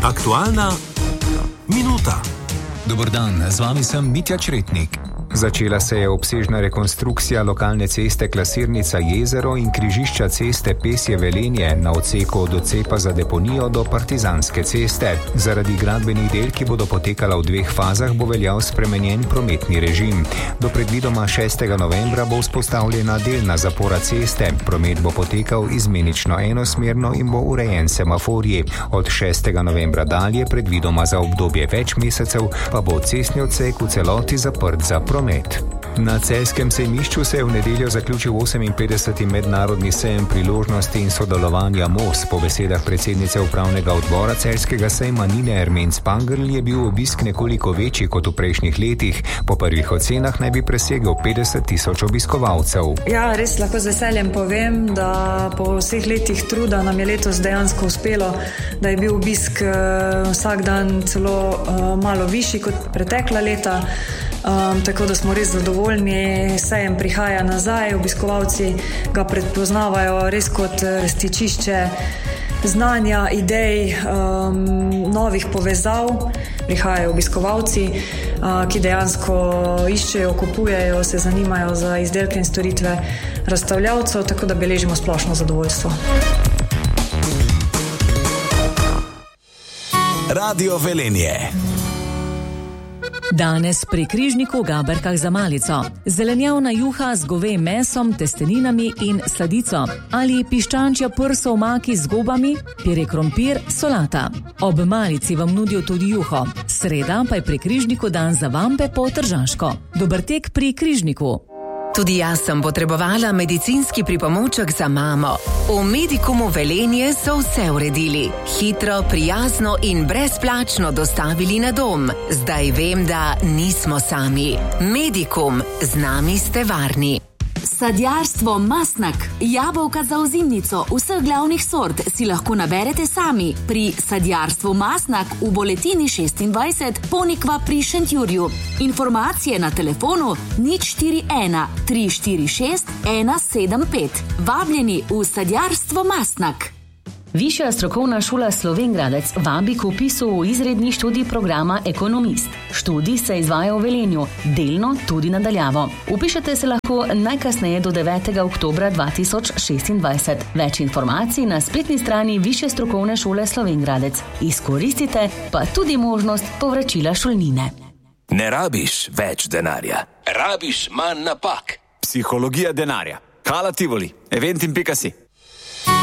Aktualna minuta. Dober dan, z vami sem Mitja Čretnik. Začela se je obsežna rekonstrukcija lokalne ceste Klasirnica-Jezero in križišča ceste Pesje-Velenje na odseku od odcepa za deponijo do Partizanske ceste. Zaradi gradbenih del, ki bodo potekala v dveh fazah, bo veljal spremenjen prometni režim. Do predvidoma 6. novembra bo vzpostavljena delna zapora ceste. Promet bo potekal izmenično enosmerno in bo urejen semaforji. Od 6. novembra dalje, predvidoma za obdobje več mesecev, pa bo cestni odsek v celoti zaprt za promet. Na celjskem sejmišču se je v nedeljo zaključil 58. mednarodni sejem priložnosti in sodelovanja MOS. Po besedah predsednice upravnega odbora celjskega sejma Nine Ermenc-Pangrl je bil obisk nekoliko večji kot v prejšnjih letih. Po prvih ocenah naj bi presegel 50.000 obiskovalcev. Ja, res lahko z veseljem povem, da po vseh letih truda nam je letos dejansko uspelo, da je bil obisk vsak dan celo malo višji kot pretekla leta. Tako da smo res zadovoljni, sejem prihaja nazaj, obiskovalci ga prepoznavajo res kot stičišče znanja, idej, novih povezav. Prihajajo obiskovalci, ki dejansko iščejo, kupujejo, se zanimajo za izdelke in storitve razstavljavcev, tako da beležimo splošno zadovoljstvo. Radio Velenje. Danes pri križniku v Gaberkah za malico. Zelenjavna juha z govejim mesom, testeninami in sladico. Ali piščančja prsa v maki z gobami, pire krompir, solata. Ob malici vam nudijo tudi juho. Sreda pa je pri križniku dan za vampe po tržaško. Dober tek pri križniku. Tudi jaz sem potrebovala medicinski pripomoček za mamo. V Medikumu Velenje so vse uredili. Hitro, prijazno in brezplačno dostavili na dom. Zdaj vem, da nismo sami. Medikum, z nami ste varni. Sadjarstvo Masnak, jabolka za ozimnico vseh glavnih sort si lahko naberete sami pri Sadjarstvu Masnak v Boletini 26 Ponikva pri Šentjurju. Informacije na telefonu 041 346 175. Vabljeni v Sadjarstvo Masnak. Višja strokovna šola Slovenj Gradec vabi k vpisu v izredni študij programa Ekonomist. Študij se izvaja v Velenju, delno tudi nadaljavo. Vpišete se lahko najkasneje do 9. oktobra 2026. Več informacij na spletni strani Višje strokovne šole Slovenj Gradec. Izkoristite pa tudi možnost povračila šolnine. Ne rabiš več denarja, rabiš manj napak. Psihologija denarja. Hala Tivoli, Eventim.si.